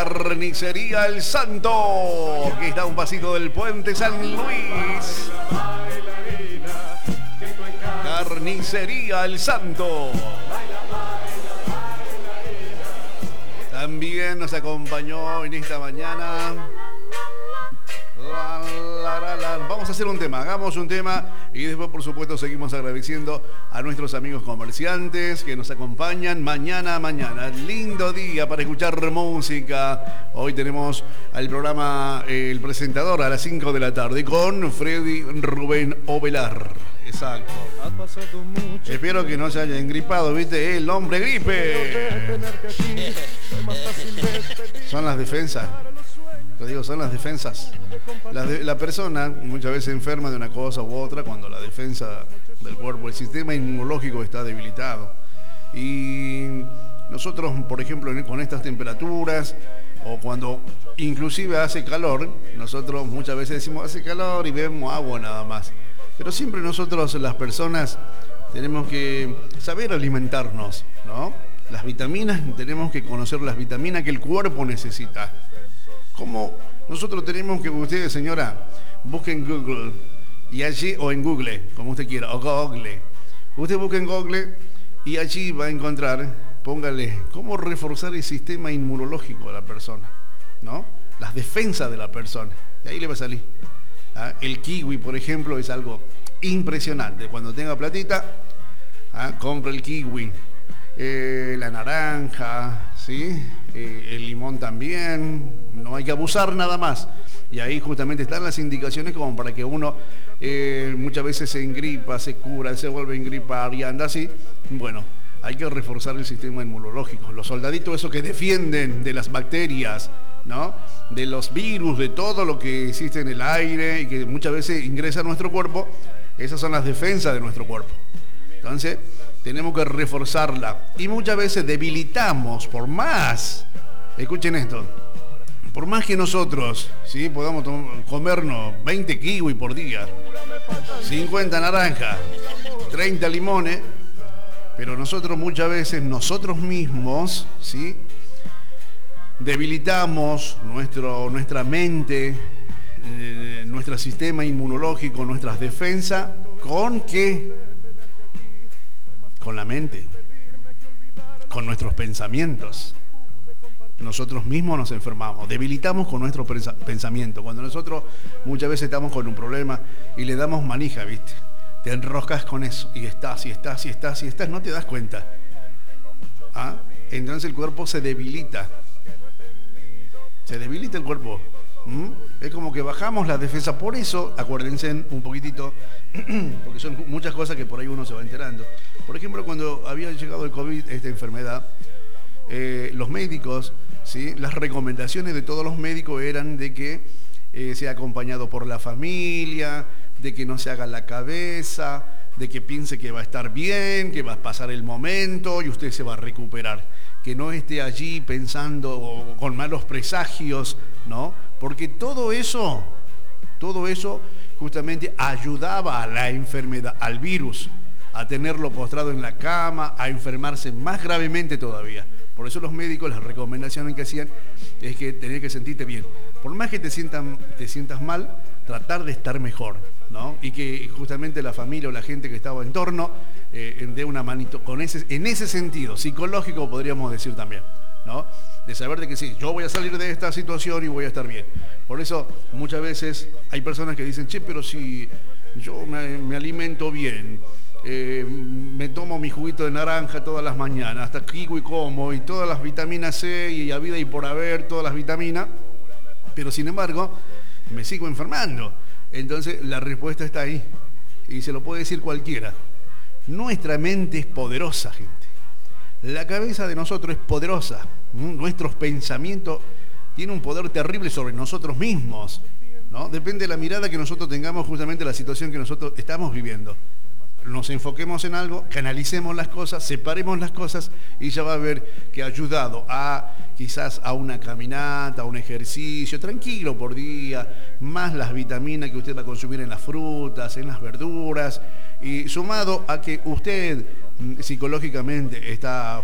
Carnicería El Santo, que está a un pasito del puente San Luis. Carnicería El Santo. También nos acompañó en esta mañana. Vamos a hacer un tema, hagamos un tema y después por supuesto seguimos agradeciendo a nuestros amigos comerciantes que nos acompañan mañana. Lindo día para escuchar música. Hoy tenemos al programa El Presentador a las 5 de la tarde con Freddy Rubén Ovelar. Exacto. Espero que no se haya engripado, ¿viste? El hombre gripe. Son las defensas. Te digo, son las defensas. La persona muchas veces enferma de una cosa u otra cuando la defensa del cuerpo, el sistema inmunológico está debilitado. Y nosotros, por ejemplo, con estas temperaturas o cuando inclusive hace calor, nosotros muchas veces decimos hace calor y bebemos agua nada más. Pero siempre nosotros, las personas, tenemos que saber alimentarnos, ¿no? Las vitaminas, tenemos que conocer las vitaminas que el cuerpo necesita. Como nosotros tenemos que, ustedes, señora, busquen Google y allí, o en Google, como usted quiera, o Google. Usted busque en Google y allí va a encontrar, póngale, cómo reforzar el sistema inmunológico de la persona, ¿no? Las defensas de la persona. Y ahí le va a salir. El kiwi, por ejemplo, es algo impresionante. Cuando tenga platita, compra el kiwi. La naranja, ¿sí? El limón también. No hay que abusar nada más. Y ahí justamente están las indicaciones como para que uno muchas veces se engripa, se cura, se vuelve a engripar y anda así. Bueno, hay que reforzar el sistema inmunológico. Los soldaditos esos que defienden de las bacterias, ¿no? De los virus, de todo lo que existe en el aire y que muchas veces ingresa a nuestro cuerpo. Esas son las defensas de nuestro cuerpo. Entonces, tenemos que reforzarla. Y muchas veces debilitamos por más. Escuchen esto. Por más que nosotros, ¿sí? Podamos comernos 20 kiwi por día, 50 naranjas, 30 limones, pero nosotros muchas veces, nosotros mismos, ¿sí? Debilitamos nuestra mente, nuestro sistema inmunológico, nuestras defensas, ¿con qué? Con la mente, con nuestros pensamientos. Nosotros mismos nos enfermamos, debilitamos con nuestro pensamiento. Cuando nosotros muchas veces estamos con un problema y le damos manija, ¿viste? Te enroscas con eso y estás, no te das cuenta. Entonces el cuerpo se debilita. Se debilita el cuerpo. Es como que bajamos la defensa. Por eso, acuérdense un poquitito, porque son muchas cosas que por ahí uno se va enterando. Por ejemplo, cuando había llegado el COVID, esta enfermedad, los médicos, ¿sí? Las recomendaciones de todos los médicos eran de que sea acompañado por la familia, de que no se haga la cabeza, de que piense que va a estar bien, que va a pasar el momento y usted se va a recuperar. Que no esté allí pensando con malos presagios, ¿no? Porque todo eso justamente ayudaba a la enfermedad, al virus, a tenerlo postrado en la cama, a enfermarse más gravemente todavía. Por eso los médicos, las recomendaciones que hacían es que tenés que sentirte bien. Por más que te sientas mal, tratar de estar mejor, ¿no? Y que justamente la familia o la gente que estaba en torno dé una manito en ese sentido, psicológico podríamos decir también, ¿no? De saber de que sí, yo voy a salir de esta situación y voy a estar bien. Por eso muchas veces hay personas que dicen, che, pero si yo me alimento bien, me tomo mi juguito de naranja todas las mañanas, hasta kiwi como, y todas las vitaminas C y a vida y por haber, todas las vitaminas, pero sin embargo, me sigo enfermando. Entonces la respuesta está ahí, y se lo puede decir cualquiera. Nuestra mente es poderosa, gente. La cabeza de nosotros es poderosa. Nuestros pensamientos tienen un poder terrible sobre nosotros mismos, ¿no? Depende de la mirada que nosotros tengamos justamente la situación que nosotros estamos viviendo. Nos enfoquemos en algo, canalicemos las cosas, separemos las cosas y ya va a ver que ha ayudado a quizás a una caminata, a un ejercicio tranquilo por día, más las vitaminas que usted va a consumir en las frutas, en las verduras, y sumado a que usted psicológicamente está